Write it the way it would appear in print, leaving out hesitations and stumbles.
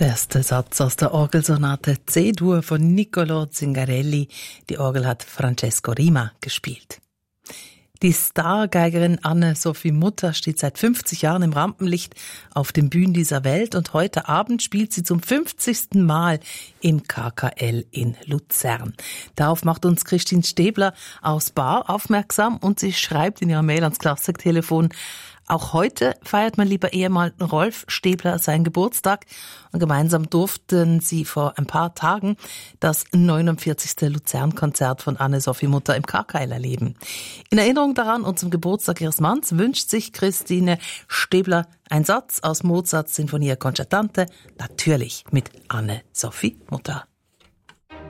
Der erste Satz aus der Orgelsonate C-Dur von Niccolò Zingarelli. Die Orgel hat Francesco Rima gespielt. Die Stargeigerin Anne-Sophie Mutter steht seit 50 Jahren im Rampenlicht auf den Bühnen dieser Welt und heute Abend spielt sie zum 50. Mal im KKL in Luzern. Darauf macht uns Christine Stäbler aus Bar aufmerksam und sie schreibt in ihrer Mail ans Klassiktelefon: Auch heute feiert mein lieber Ehemann Rolf Stäbler seinen Geburtstag und gemeinsam durften sie vor ein paar Tagen das 49. Luzern-Konzert von Anne-Sophie Mutter im KKL erleben. In Erinnerung daran und zum Geburtstag ihres Manns wünscht sich Christine Stäbler ein Satz aus Mozarts Sinfonia Concertante, natürlich mit Anne-Sophie Mutter.